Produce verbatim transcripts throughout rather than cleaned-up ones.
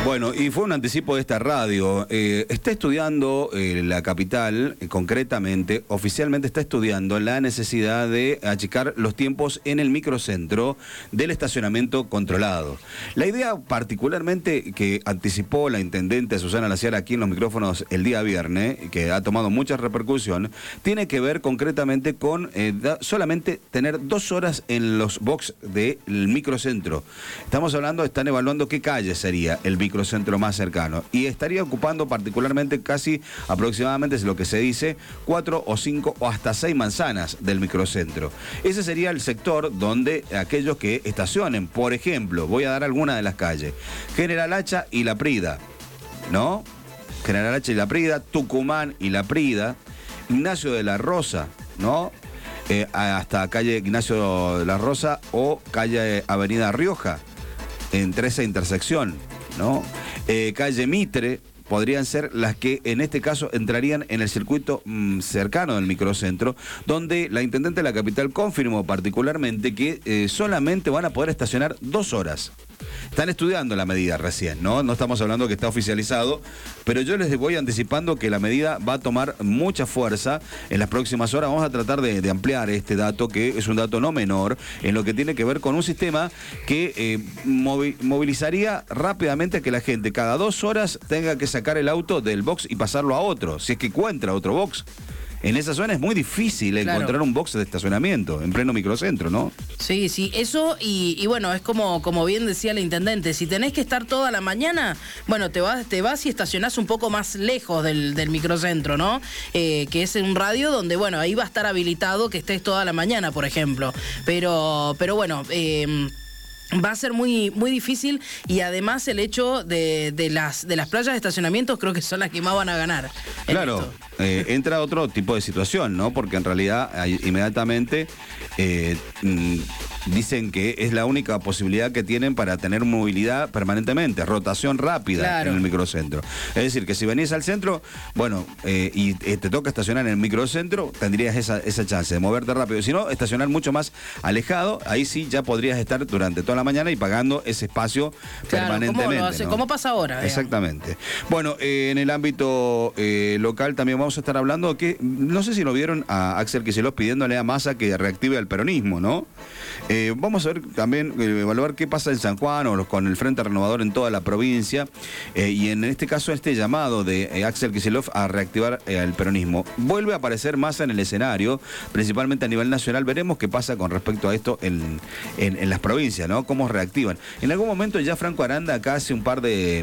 Bueno, y fue un anticipo de esta radio. Eh, está estudiando eh, la capital, eh, concretamente, oficialmente está estudiando la necesidad de achicar los tiempos en el microcentro del estacionamiento controlado. La idea particularmente que anticipó la intendente Susana Laciara aquí en los micrófonos el día viernes, que ha tomado mucha repercusión, tiene que ver concretamente con eh, da, solamente tener dos horas en los box del microcentro. Estamos hablando, están evaluando qué calle sería el microcentro más cercano y estaría ocupando particularmente casi aproximadamente, es lo que se dice, cuatro o cinco o hasta seis manzanas del microcentro. Ese sería el sector donde aquellos que estacionen, por ejemplo, voy a dar alguna de las calles, General Hacha y La Prida, ¿no? General Hacha y La Prida, Tucumán y La Prida, Ignacio de la Rosa, ¿no? Eh, hasta calle Ignacio de la Rosa o calle Avenida Rioja, entre esa intersección, ¿no? Eh, calle Mitre podrían ser las que en este caso entrarían en el circuito mmm, cercano del microcentro, donde la intendente de la capital confirmó particularmente que eh, solamente van a poder estacionar dos horas. Están estudiando la medida recién, ¿no? No estamos hablando que está oficializado, pero yo les voy anticipando que la medida va a tomar mucha fuerza en las próximas horas. Vamos a tratar de, de ampliar este dato, que es un dato no menor, en lo que tiene que ver con un sistema que eh, movilizaría rápidamente a que la gente cada dos horas tenga que sacar el auto del box y pasarlo a otro, si es que encuentra otro box. En esa zona es muy difícil claro. encontrar un box de estacionamiento en pleno microcentro, ¿no? Sí, sí, eso y, y bueno, es como, como bien decía la intendente, si tenés que estar toda la mañana, bueno, te vas, te vas y estacionás un poco más lejos del, del microcentro, ¿no? Eh, que es un radio donde, bueno, ahí va a estar habilitado que estés toda la mañana, por ejemplo. Pero, pero bueno, eh, va a ser muy muy difícil y además el hecho de, de las de las playas de estacionamientos creo que son las que más van a ganar. Claro, eh, entra otro tipo de situación, ¿no? Porque en realidad hay, inmediatamente eh, mm, dicen que es la única posibilidad que tienen para tener movilidad permanentemente, rotación rápida claro. en el microcentro. Es decir, que si venís al centro, bueno, eh, y eh, te toca estacionar en el microcentro, tendrías esa, esa chance de moverte rápido. Si no, estacionar mucho más alejado, ahí sí ya podrías estar durante toda la mañana y pagando ese espacio claro, permanentemente. ¿cómo, lo hace, ¿no? ¿Cómo pasa ahora? Exactamente. Digamos. Bueno, eh, en el ámbito eh, local también vamos a estar hablando que, no sé si lo vieron a Axel Kicillof pidiéndole a Massa que reactive al peronismo, ¿no? Eh, vamos a ver también, eh, evaluar qué pasa en San Juan o los, con el Frente Renovador en toda la provincia eh, y en este caso este llamado de eh, Axel Kicillof a reactivar eh, el peronismo. Vuelve a aparecer Massa en el escenario, principalmente a nivel nacional. Veremos qué pasa con respecto a esto en, en, en las provincias, ¿no? Cómo reactivan. En algún momento ya Franco Aranda, acá hace un par de...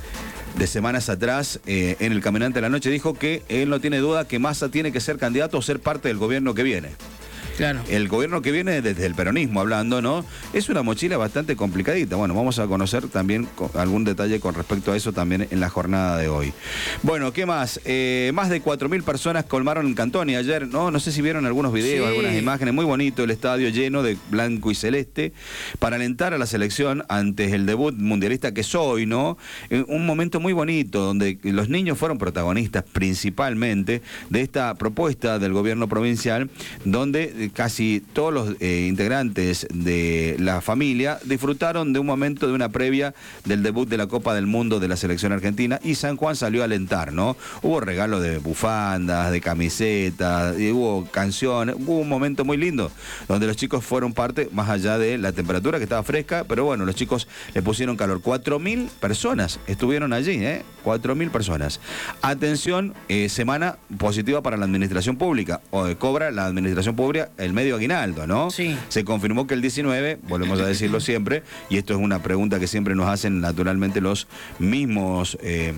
de semanas atrás, eh, en el Caminante de la Noche, dijo que él no tiene duda que Massa tiene que ser candidato o ser parte del gobierno que viene. Claro. El gobierno que viene desde el peronismo hablando, ¿no? Es una mochila bastante complicadita. Bueno, vamos a conocer también algún detalle con respecto a eso también en la jornada de hoy. Bueno, ¿qué más? Eh, más de cuatro mil personas colmaron en Cantoni ayer, ¿no? No sé si vieron algunos videos, sí. algunas imágenes. Muy bonito el estadio lleno de blanco y celeste para alentar a la selección antes el debut mundialista que es hoy, ¿no? Eh, un momento muy bonito donde los niños fueron protagonistas principalmente de esta propuesta del gobierno provincial, donde casi todos los eh, integrantes de la familia disfrutaron de un momento de una previa del debut de la Copa del Mundo de la selección argentina y San Juan salió a alentar, ¿no? Hubo regalos de bufandas, de camisetas, y hubo canciones, hubo un momento muy lindo donde los chicos fueron parte, más allá de la temperatura que estaba fresca, pero bueno, los chicos le pusieron calor. Cuatro mil personas estuvieron allí, ¿eh? Cuatro mil personas. Atención, eh, semana positiva para la administración pública, o eh, cobra la administración pública el medio aguinaldo, ¿no? Sí. Se confirmó que el diecinueve, volvemos a decirlo siempre, y esto es una pregunta que siempre nos hacen naturalmente los mismos eh,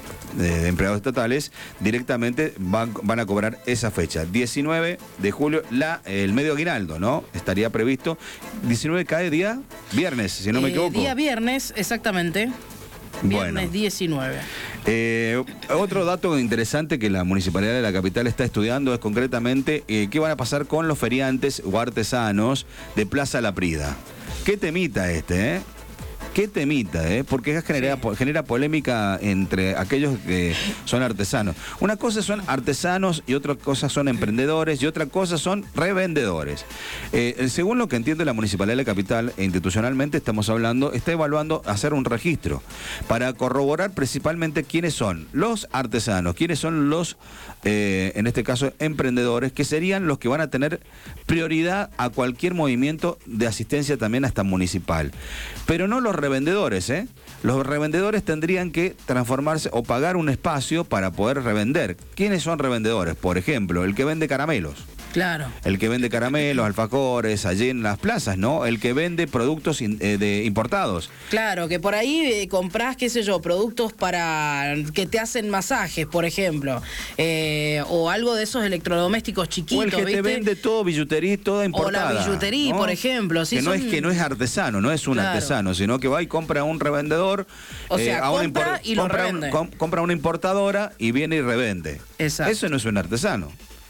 eh, empleados estatales, directamente van, van a cobrar esa fecha. diecinueve de julio, la, el medio aguinaldo, ¿no? Estaría previsto. diecinueve cae día viernes, si no me eh, equivoco. Día viernes, exactamente. Viernes bueno. diecinueve. Eh, otro dato interesante que la Municipalidad de la Capital está estudiando es concretamente eh, qué van a pasar con los feriantes o artesanos de Plaza La Prida. Qué temita este, ¿eh? Qué temita, ¿eh? Porque genera, sí. genera polémica entre aquellos que son artesanos. Una cosa son artesanos y otra cosa son emprendedores y otra cosa son revendedores. Eh, según lo que entiende la Municipalidad de la Capital, e institucionalmente estamos hablando, está evaluando hacer un registro para corroborar principalmente quiénes son los artesanos, quiénes son los, eh, en este caso, emprendedores, que serían los que van a tener prioridad a cualquier movimiento de asistencia también hasta municipal. Pero no los revendedores, ¿eh? Los revendedores tendrían que transformarse o pagar un espacio para poder revender. ¿Quiénes son revendedores? Por ejemplo, el que vende caramelos. Claro. El que vende caramelos, alfajores, allí en las plazas, ¿no? El que vende productos in, eh, de importados. Claro, que por ahí eh, comprás, qué sé yo, productos para que te hacen masajes, por ejemplo. Eh, o algo de esos electrodomésticos chiquitos, o el que ¿viste? te vende todo billutería, toda importada. O la billutería, ¿no? Por ejemplo. Sí, que, no son... es, que no es artesano, no es un claro. artesano, sino que va y compra a un revendedor. O sea, eh, a compra una y lo compra revende. Un, com compra una importadora y viene y revende. Exacto. Eso no es un artesano.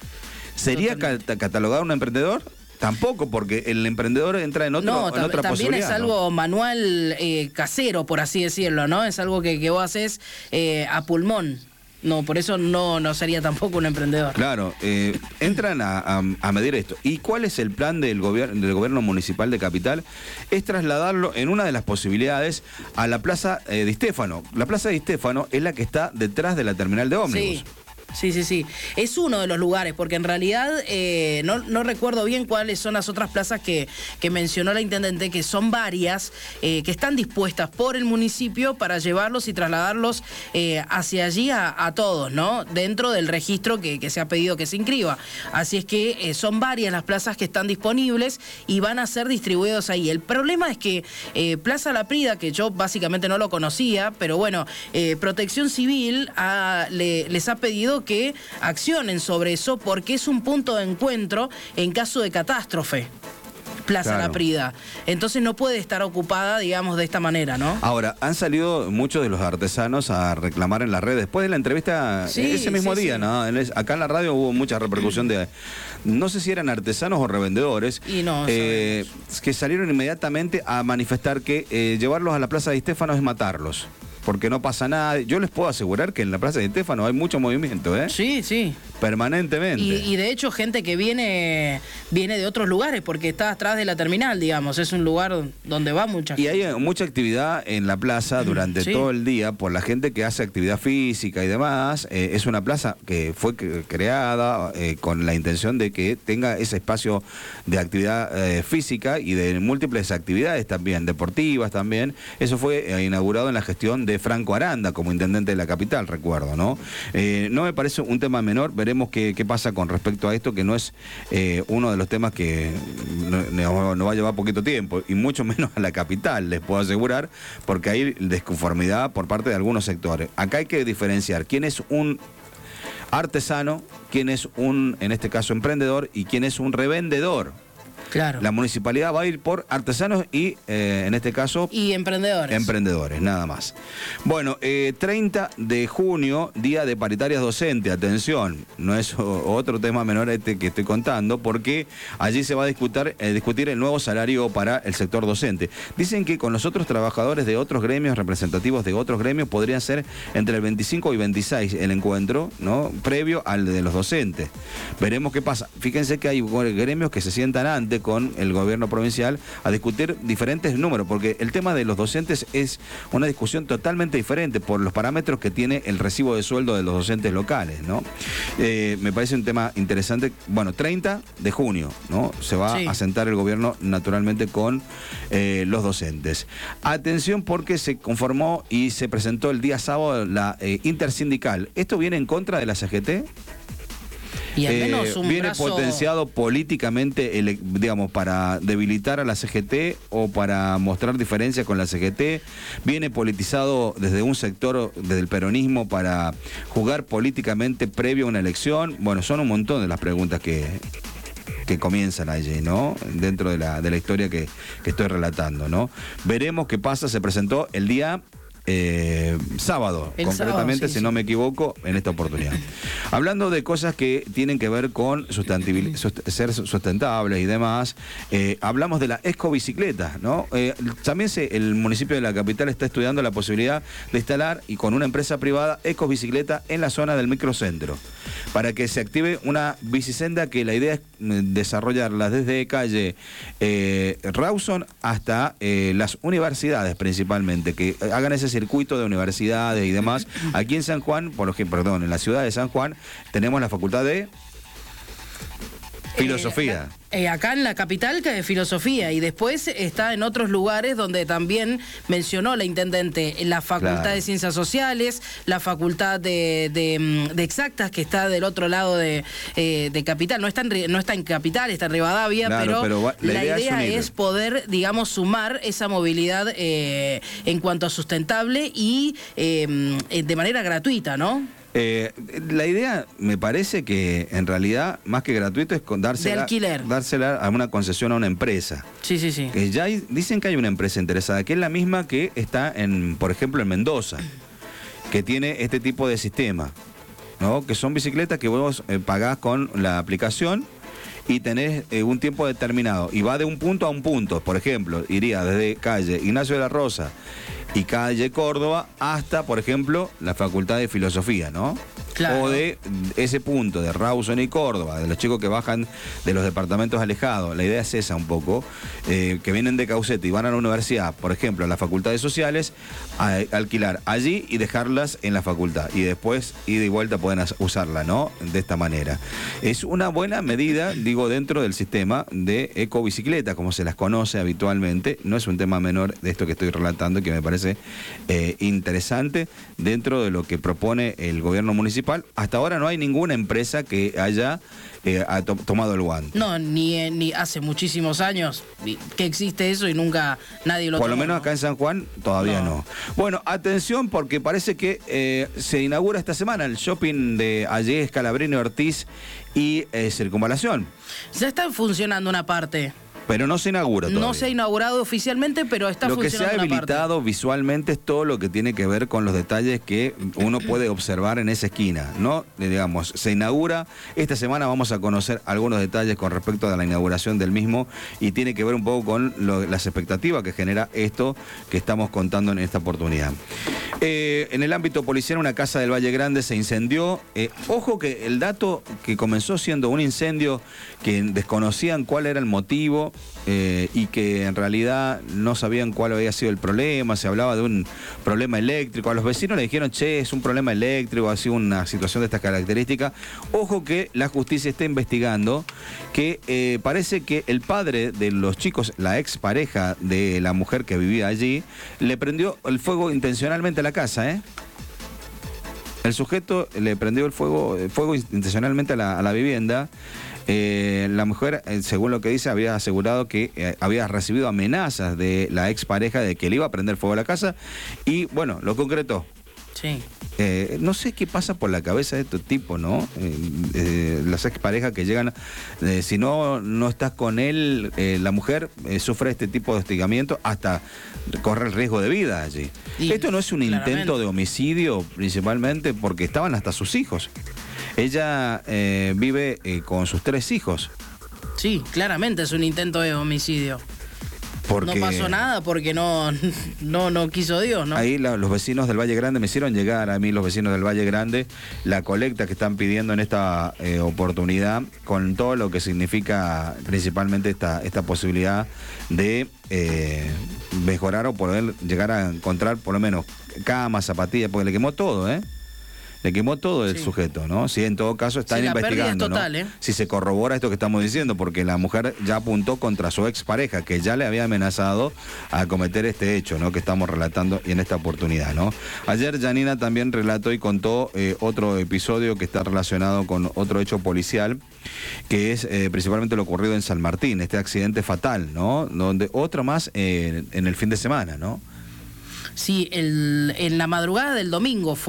¿Sería cat catalogado un emprendedor? Tampoco, porque el emprendedor entra en, otro, no, en otra también posibilidad. También es algo ¿no? manual eh, casero, por así decirlo, ¿no? Es algo que, que vos haces eh, a pulmón. No, por eso no, no sería tampoco un emprendedor. Claro, eh, entran a, a, a medir esto. ¿Y cuál es el plan del, gobier del gobierno municipal de Capital? Es trasladarlo en una de las posibilidades a la plaza eh, Di Stéfano. La plaza Di Stéfano es la que está detrás de la terminal de ómnibus. Sí. Sí, sí, sí. Es uno de los lugares, porque en realidad eh, no, no recuerdo bien cuáles son las otras plazas que, que mencionó la intendente, que son varias, eh, que están dispuestas por el municipio para llevarlos y trasladarlos eh, hacia allí a, a todos, ¿no? Dentro del registro que, que se ha pedido que se inscriba. Así es que eh, son varias las plazas que están disponibles y van a ser distribuidos ahí. El problema es que eh, Plaza La Prida, que yo básicamente no lo conocía, pero bueno, eh, Protección Civil ha, le, les ha pedido que accionen sobre eso porque es un punto de encuentro en caso de catástrofe. Plaza claro. La Prida. Entonces no puede estar ocupada, digamos, de esta manera, ¿no? Ahora, han salido muchos de los artesanos a reclamar en las redes. Después de la entrevista, sí, ese mismo sí, día, sí. ¿no? Acá en la radio hubo mucha repercusión de... No sé si eran artesanos o revendedores. Y no, eh, que salieron inmediatamente a manifestar que eh, llevarlos a la Plaza de Stéfano es matarlos. Porque no pasa nada. Yo les puedo asegurar que en la Plaza de Stéfano hay mucho movimiento, ¿eh? Sí, sí. Permanentemente. Y, y de hecho gente que viene viene de otros lugares porque está atrás de la terminal, digamos. Es un lugar donde va mucha gente. Y hay mucha actividad en la plaza durante sí. todo el día por la gente que hace actividad física y demás. Eh, es una plaza que fue creada eh, con la intención de que tenga ese espacio de actividad eh, física y de múltiples actividades también, deportivas también. Eso fue eh, inaugurado en la gestión de Franco Aranda como intendente de la capital, recuerdo, ¿no? Eh, no me parece un tema menor. Veremos qué, qué pasa con respecto a esto, que no es eh, uno de los temas que nos no, no va a llevar poquito tiempo, y mucho menos a la capital, les puedo asegurar, porque hay desconformidad por parte de algunos sectores. Acá hay que diferenciar quién es un artesano, quién es un, en este caso, emprendedor, y quién es un revendedor. Claro. La municipalidad va a ir por artesanos y, eh, en este caso... Y emprendedores. Emprendedores, nada más. Bueno, eh, treinta de junio, día de paritarias docentes. Atención, no es o, otro tema menor este que estoy contando, porque allí se va a discutir, eh, discutir el nuevo salario para el sector docente. Dicen que con los otros trabajadores de otros gremios, representativos de otros gremios, podrían ser entre el veinticinco y veintiséis el encuentro, ¿no? Previo al de los docentes. Veremos qué pasa. Fíjense que hay gremios que se sientan antes con el gobierno provincial a discutir diferentes números, porque el tema de los docentes es una discusión totalmente diferente por los parámetros que tiene el recibo de sueldo de los docentes locales, ¿no? Eh, me parece un tema interesante. Bueno, treinta de junio, ¿no? Se va sí. a sentar el gobierno naturalmente con eh, los docentes. Atención, porque se conformó y se presentó el día sábado la eh, intersindical. ¿Esto viene en contra de la C G T? Y al menos un eh, ¿Viene brazo... potenciado políticamente, el, digamos, para debilitar a la C G T o para mostrar diferencias con la C G T? ¿Viene politizado desde un sector, desde el peronismo, para jugar políticamente previo a una elección? Bueno, son un montón de las preguntas que... que comienzan allí, ¿no? Dentro de la, de la historia que, que estoy relatando, ¿no? Veremos qué pasa. Se presentó el día eh, sábado, el concretamente, sábado, sí, si sí. no me equivoco, en esta oportunidad. Hablando de cosas que tienen que ver con sustentabil- sust- ser sustentables y demás, eh, hablamos de la ecobicicleta, ¿no? Eh, también se, el municipio de la capital está estudiando la posibilidad de instalar, y con una empresa privada, ecobicicleta en la zona del microcentro, para que se active una bicisenda que la idea es desarrollarla desde calle eh, Rawson hasta eh, las universidades principalmente, que hagan ese circuito de universidades y demás. Aquí en San Juan, por ejemplo, perdón, en la ciudad de San Juan, tenemos la facultad de Filosofía. Eh, eh, acá en la capital, que es Filosofía, y después está en otros lugares donde también mencionó la intendente la Facultad Claro. de Ciencias Sociales, la Facultad de, de, de Exactas, que está del otro lado de, eh, de Capital. No está, en, no está en Capital, está en Rivadavia, Claro, pero, pero va- la la idea idea, es unir. es poder, digamos, sumar esa movilidad eh, en cuanto a sustentable y eh, de manera gratuita, ¿no? Eh, la idea, me parece que en realidad, más que gratuito, es con dársela, De alquiler. dársela a una concesión a una empresa. Sí, sí, sí. Que ya hay- dicen que hay una empresa interesada, que es la misma que está, en, por ejemplo, en Mendoza, que tiene este tipo de sistema, ¿no? Que son bicicletas que vos eh, pagás con la aplicación y tenés eh, un tiempo determinado. Y va de un punto a un punto. Por ejemplo, iría desde calle Ignacio de la Rosa y calle Córdoba hasta, por ejemplo, la Facultad de Filosofía, ¿no? Claro. O de ese punto, de Rawson y Córdoba, de los chicos que bajan de los departamentos alejados. La idea es esa un poco, eh, que vienen de Caucete y van a la universidad, por ejemplo, a las facultades sociales, a, a alquilar allí y dejarlas en la facultad. Y después, ida y vuelta, pueden as- usarla, ¿no? De esta manera. Es una buena medida, digo, dentro del sistema de ecobicicleta, como se las conoce habitualmente. No es un tema menor de esto que estoy relatando, que me parece eh, interesante dentro de lo que propone el gobierno municipal. Hasta ahora no hay ninguna empresa que haya eh, ha to- tomado el guante. No, ni, eh, ni hace muchísimos años que existe eso y nunca nadie lo Por lo tomó, menos ¿no? acá en San Juan todavía no. No. Bueno, atención, porque parece que eh, se inaugura esta semana el shopping de Allés, Calabrini, Ortiz y eh, Circunvalación. Ya está funcionando una parte. Pero no se inaugura todavía. No se ha inaugurado oficialmente, pero está Lo que se ha funcionando una parte. habilitado visualmente es todo lo que tiene que ver con los detalles que uno puede observar en esa esquina, ¿no? Eh, Digamos, se inaugura, esta semana vamos a conocer algunos detalles con respecto a la inauguración del mismo y tiene que ver un poco con lo- las expectativas que genera esto que estamos contando en esta oportunidad. Eh, en el ámbito policial, una casa del Valle Grande se incendió. Eh, ojo que el dato que comenzó siendo un incendio que desconocían cuál era el motivo, Eh, y que en realidad no sabían cuál había sido el problema, se hablaba de un problema eléctrico. A los vecinos le dijeron, che, es un problema eléctrico, ha sido una situación de estas características. Ojo que la justicia está investigando que eh, parece que el padre de los chicos, la expareja de la mujer que vivía allí, le prendió el fuego intencionalmente a la casa, ¿eh? El sujeto le prendió el fuego, el fuego intencionalmente a la, a la vivienda. Eh, la mujer, eh, según lo que dice, había asegurado que eh, había recibido amenazas de la expareja de que le iba a prender fuego a la casa y, bueno, lo concretó. Sí. Eh, no sé qué pasa por la cabeza de estos tipos, ¿no? Eh, eh, las exparejas que llegan, eh, si no, no estás con él, eh, la mujer eh, sufre este tipo de hostigamiento hasta correr el riesgo de vida allí. Y, Esto no es un claramente. intento de homicidio, principalmente porque estaban hasta sus hijos. Ella eh, vive eh, con sus tres hijos. Sí, claramente es un intento de homicidio. Porque No pasó nada porque no, no, no quiso Dios, ¿no? ahí la- los vecinos del Valle Grande me hicieron llegar a mí, los vecinos del Valle Grande, la colecta que están pidiendo en esta eh, oportunidad, con todo lo que significa principalmente esta, esta posibilidad de eh, mejorar o poder llegar a encontrar por lo menos camas, zapatillas, porque le quemó todo, ¿eh? Le quemó todo el Sí. sujeto, ¿no? Sí, en todo caso están Sí, la pérdida es investigando, total, ¿no? ¿eh? Si se corrobora esto que estamos diciendo, porque la mujer ya apuntó contra su expareja, que ya le había amenazado a cometer este hecho, ¿no? Que estamos relatando y en esta oportunidad, ¿no? Ayer Janina también relató y contó eh, otro episodio que está relacionado con otro hecho policial, que es eh, principalmente lo ocurrido en San Martín, este accidente fatal, ¿no? Donde otro más eh, en el fin de semana, ¿no? Sí, el, en la madrugada del domingo fue.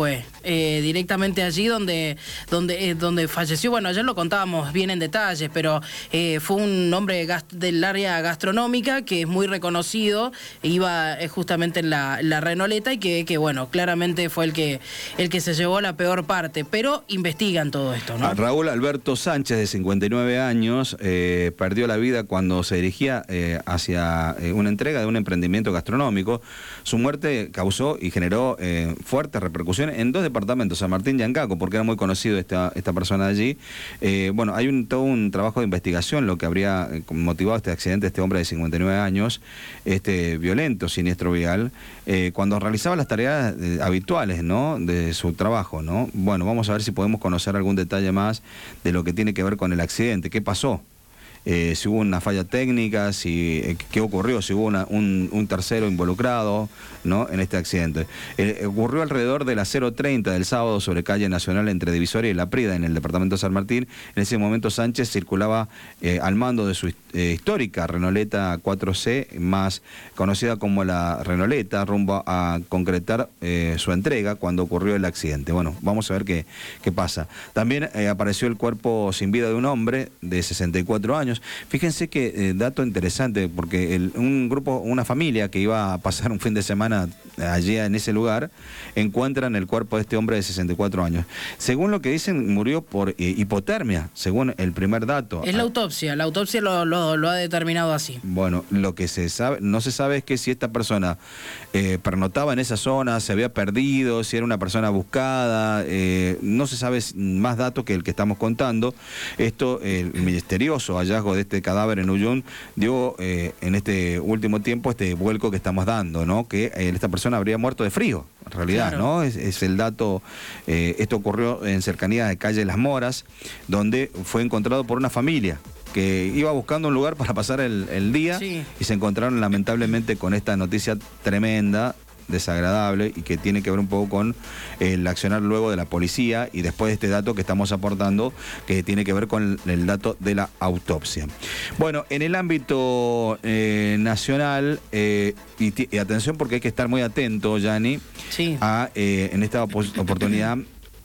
eh, directamente allí donde, donde, eh, donde falleció. Bueno, ayer lo contábamos bien en detalles, pero eh, fue un hombre del área gastronómica que es muy reconocido, iba eh, justamente en la, la Renoleta y que, que, bueno, claramente fue el que, el que se llevó la peor parte, pero investigan todo esto, ¿no? Raúl Alberto Sánchez, de cincuenta y nueve años, eh, perdió la vida cuando se dirigía eh, hacia eh, una entrega de un emprendimiento gastronómico. Su muerte causó y generó eh, fuertes repercusiones en dos departamentos, San Martín y Ancaco, porque era muy conocido esta, esta persona allí. Eh, bueno, hay un, todo un trabajo de investigación, lo que habría motivado este accidente, este hombre de cincuenta y nueve años, este violento siniestro vial, eh, cuando realizaba las tareas eh, habituales, ¿no?, de su trabajo, ¿no? Bueno, vamos a ver si podemos conocer algún detalle más de lo que tiene que ver con el accidente. ¿Qué pasó? Eh, si hubo una falla técnica, si eh, qué ocurrió, si hubo una, un, un tercero involucrado, ¿no?, en este accidente. Eh, ocurrió alrededor de las cero treinta del sábado sobre calle Nacional entre Divisoria y La Prida, en el departamento de San Martín. En ese momento Sánchez circulaba eh, al mando de su eh, histórica Renoleta cuatro C, más conocida como la Renoleta, rumbo a concretar eh, su entrega cuando ocurrió el accidente. Bueno, vamos a ver qué, qué pasa. También eh, apareció el cuerpo sin vida de un hombre de sesenta y cuatro años. Fíjense que eh, dato interesante, porque el, un grupo, una familia que iba a pasar un fin de semana allí en ese lugar, encuentran el cuerpo de este hombre de sesenta y cuatro años. Según lo que dicen, murió por eh, hipotermia, según el primer dato. Es la autopsia, la autopsia lo, lo, lo ha determinado así. Bueno, lo que se sabe, no se sabe es que si esta persona eh, pernotaba en esa zona, se había perdido, si era una persona buscada, eh, no se sabe más datos que el que estamos contando. Esto, el misterioso hallazgo de este cadáver en Uyún dio eh, en este último tiempo este vuelco que estamos dando, ¿no?, que eh, esta persona habría muerto de frío, en realidad, claro, ¿no? Es, es el dato. Eh, esto ocurrió en cercanía de calle Las Moras, donde fue encontrado por una familia que iba buscando un lugar para pasar el, el día, sí, y se encontraron lamentablemente con esta noticia tremenda, desagradable, y que tiene que ver un poco con el accionar luego de la policía y después de este dato que estamos aportando, que tiene que ver con el, el dato de la autopsia. Bueno, en el ámbito eh, nacional, eh, y, y atención porque hay que estar muy atento, Yanni, sí, a, eh, en esta oportunidad,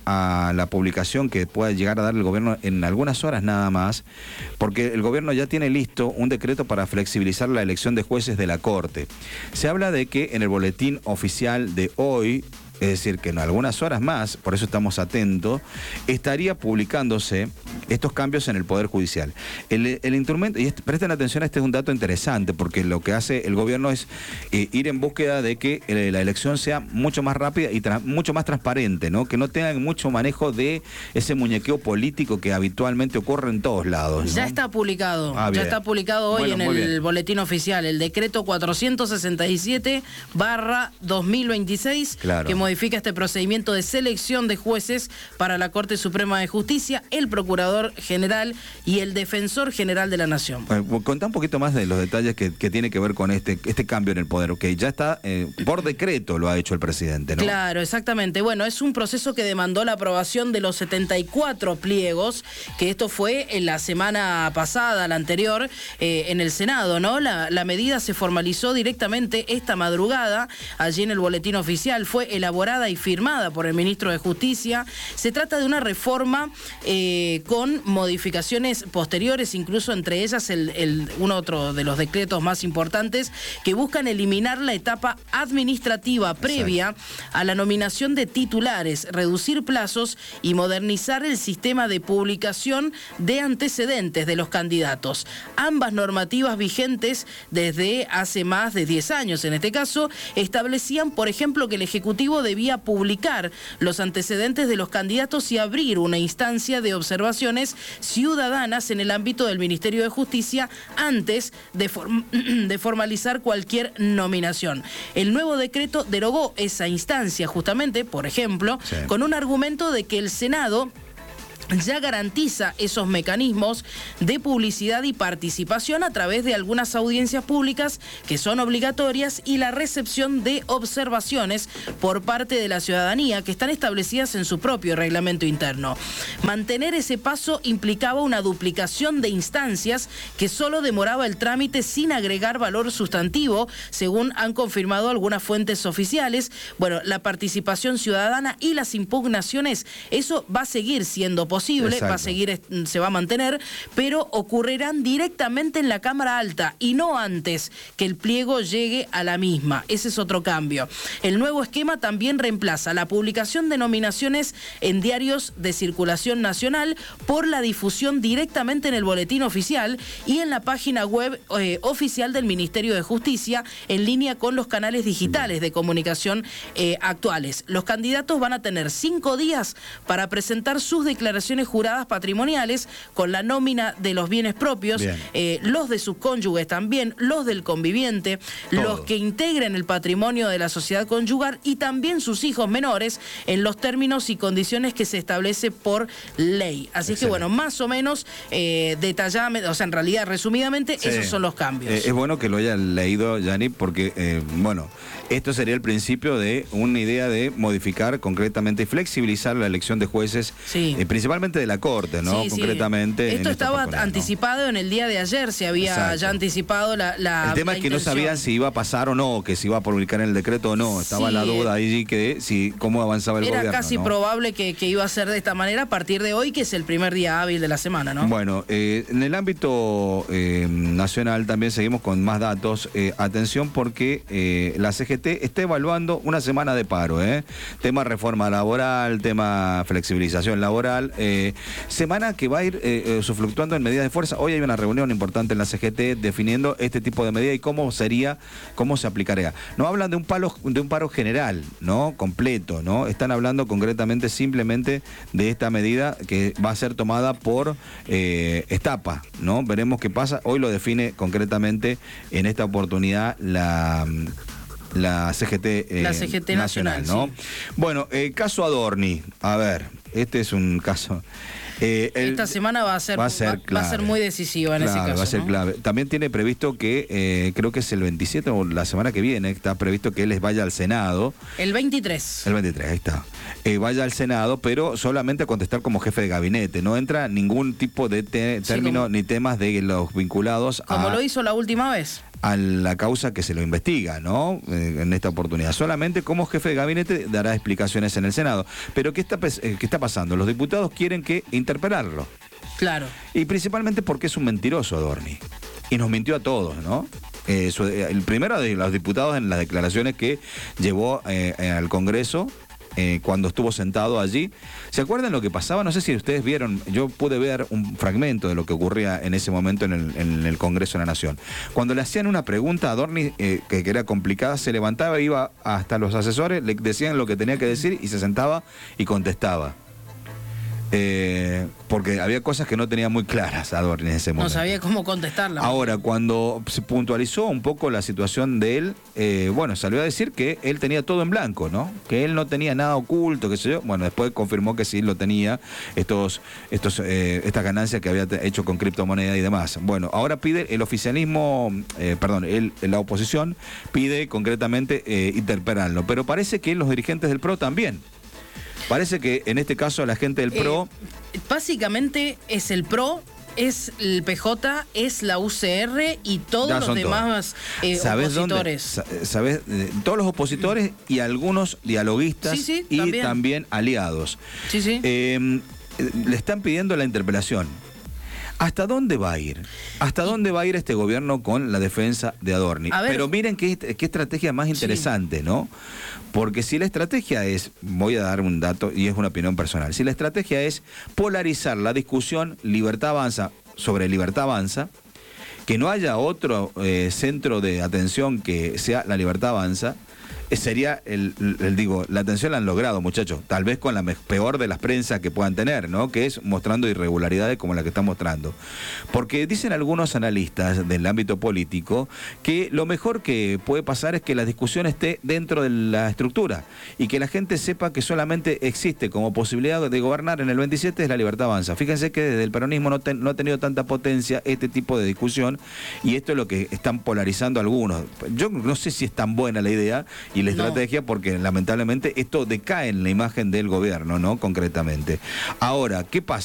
a la publicación que pueda llegar a dar el gobierno en algunas horas nada más, porque el gobierno ya tiene listo un decreto para flexibilizar la elección de jueces de la Corte. Se habla de que en el boletín oficial de hoy, es decir, que en algunas horas más, por eso estamos atentos, estaría publicándose estos cambios en el Poder Judicial. El, el instrumento, y este, presten atención, este es un dato interesante, porque lo que hace el gobierno es eh, ir en búsqueda de que eh, la elección sea mucho más rápida y mucho más transparente, ¿no?, que no tengan mucho manejo de ese muñequeo político que habitualmente ocurre en todos lados, ¿no? Ya está publicado, ah, ya está publicado hoy, bueno, en el bien. boletín oficial, el decreto cuatrocientos sesenta y siete barra dos mil veintiséis, claro, que modifica este procedimiento de selección de jueces para la Corte Suprema de Justicia, el Procurador General y el Defensor General de la Nación. Bueno, contá un poquito más de los detalles que, que tiene que ver con este, este cambio en el poder, que ya está, eh, por decreto lo ha hecho el presidente, ¿no? Claro, exactamente. Bueno, es un proceso que demandó la aprobación de los setenta y cuatro pliegos, que esto fue en la semana pasada, la anterior, eh, en el Senado, ¿no? La, la medida se formalizó directamente esta madrugada, allí en el boletín oficial, fue elaborada y firmada por el ministro de Justicia. Se trata de una reforma eh, con modificaciones posteriores, incluso entre ellas el, el, uno otro de los decretos más importantes, que buscan eliminar la etapa administrativa previa, exacto, a la nominación de titulares, reducir plazos y modernizar el sistema de publicación de antecedentes de los candidatos. Ambas normativas vigentes desde hace más de diez años, en este caso, establecían, por ejemplo, que el Ejecutivo debía publicar los antecedentes de los candidatos y abrir una instancia de observaciones ciudadanas en el ámbito del Ministerio de Justicia antes de, form de formalizar cualquier nominación. El nuevo decreto derogó esa instancia justamente, por ejemplo, sí, con un argumento de que el Senado ya garantiza esos mecanismos de publicidad y participación a través de algunas audiencias públicas que son obligatorias y la recepción de observaciones por parte de la ciudadanía que están establecidas en su propio reglamento interno. Mantener ese paso implicaba una duplicación de instancias que solo demoraba el trámite sin agregar valor sustantivo, según han confirmado algunas fuentes oficiales. Bueno, la participación ciudadana y las impugnaciones, eso va a seguir siendo posible. Posible, va a seguir, se va a mantener, pero ocurrirán directamente en la Cámara Alta y no antes que el pliego llegue a la misma. Ese es otro cambio. El nuevo esquema también reemplaza la publicación de nominaciones en diarios de circulación nacional por la difusión directamente en el boletín oficial y en la página web eh, oficial del Ministerio de Justicia, en línea con los canales digitales de comunicación eh, actuales. Los candidatos van a tener cinco días para presentar sus declaraciones juradas patrimoniales con la nómina de los bienes propios, eh, los de sus cónyuges también, los del conviviente, todo, los que integren el patrimonio de la sociedad conyugal y también sus hijos menores en los términos y condiciones que se establece por ley. Así Excelente. que bueno, más o menos eh, detalladamente, o sea, en realidad resumidamente, sí. esos son los cambios. Eh, es bueno que lo haya leído, Yani, porque eh, bueno, esto sería el principio de una idea de modificar concretamente y flexibilizar la elección de jueces, sí. eh, principalmente de la Corte, ¿no? Sí, concretamente. Sí. Esto estaba anticipado, ¿no? en el día de ayer, se había Exacto. ya anticipado la, la El tema la es que intención. no sabían si iba a pasar o no, que si iba a publicar en el decreto o no. Estaba sí. la duda ahí que si cómo avanzaba el Era gobierno. Era casi ¿no? probable que, que iba a ser de esta manera a partir de hoy, que es el primer día hábil de la semana, ¿no? Bueno, eh, en el ámbito eh, nacional también seguimos con más datos. Eh, atención porque eh, la C G T está evaluando una semana de paro, ¿eh? Tema reforma laboral, tema flexibilización laboral, eh, semana que va a ir eh, eh, subfluctuando en medidas de fuerza. Hoy hay una reunión importante en la C G T definiendo este tipo de medida y cómo sería, cómo se aplicaría. No hablan de un paro, de un paro general, ¿no? Completo, ¿no? Están hablando concretamente simplemente de esta medida que va a ser tomada por eh, Estapa, ¿no? Veremos qué pasa. Hoy lo define concretamente en esta oportunidad la... La C G T, eh, la C G T nacional, nacional, ¿no? Sí. Bueno, eh, caso Adorni. A ver, este es un caso... Eh, el, Esta semana va a ser, va a ser, va, va a ser muy decisiva en clave, ese caso. Va a ser ¿no? clave. También tiene previsto que, eh, creo que es el veintisiete o la semana que viene, está previsto que él les vaya al Senado. El veintitrés. El veintitrés, ahí está. Eh, vaya al Senado, pero solamente a contestar como jefe de gabinete. No entra ningún tipo de te término sí, como, ni temas de los vinculados como a... lo hizo la última vez. A la causa que se lo investiga, ¿no? Eh, en esta oportunidad. Solamente como jefe de gabinete dará explicaciones en el Senado. Pero ¿qué está, eh, ¿qué está pasando? Los diputados quieren que interpelarlo. Claro. Y principalmente porque es un mentiroso, Adorni. Y nos mintió a todos, ¿no? Eh, su, el primero de los diputados en las declaraciones que llevó eh, eh, al Congreso, Eh, cuando estuvo sentado allí. ¿Se acuerdan lo que pasaba? No sé si ustedes vieron, yo pude ver un fragmento de lo que ocurría en ese momento en el, en el Congreso de la Nación. Cuando le hacían una pregunta a Adorni, eh, que, que era complicada, se levantaba, iba hasta los asesores, le decían lo que tenía que decir y se sentaba y contestaba. Eh, porque había cosas que no tenía muy claras Adorni en ese momento. No sabía cómo contestarla. Ahora, cuando se puntualizó un poco la situación de él, eh, bueno, salió a decir que él tenía todo en blanco, ¿no? Que él no tenía nada oculto, qué sé yo. Bueno, después confirmó que sí lo tenía, estos, estos, eh, estas ganancias que había hecho con criptomoneda y demás. Bueno, ahora pide el oficialismo, eh, perdón, el, la oposición pide concretamente eh, interpelarlo. Pero parece que los dirigentes del P R O también. Parece que en este caso la gente del P R O... Eh, básicamente es el P R O, es el P J, es la U C R y todos los demás eh, ¿Sabés opositores. Dónde? ¿Sabés? Eh, todos los opositores y algunos dialoguistas sí, sí, y también. también aliados. Sí, sí. Eh, le están pidiendo la interpelación. ¿Hasta dónde va a ir? ¿Hasta dónde va a ir este gobierno con la defensa de Adorni? Pero miren qué, qué estrategia más interesante, sí. ¿no? Porque si la estrategia es, voy a dar un dato y es una opinión personal, si la estrategia es polarizar la discusión Libertad Avanza sobre Libertad Avanza, que no haya otro eh, centro de atención que sea la Libertad Avanza, sería, el, el digo, la atención la han logrado, muchachos, tal vez con la peor de las prensas que puedan tener, ¿no? Que es mostrando irregularidades como la que está mostrando. Porque dicen algunos analistas del ámbito político que lo mejor que puede pasar es que la discusión esté dentro de la estructura y que la gente sepa que solamente existe como posibilidad de gobernar en el veintisiete es la Libertad Avanza. Fíjense que desde el peronismo no, ten, no ha tenido tanta potencia este tipo de discusión y esto es lo que están polarizando algunos. Yo no sé si es tan buena la idea y la estrategia no. porque lamentablemente esto decae en la imagen del gobierno, ¿no? Concretamente. Ahora, ¿qué pasa?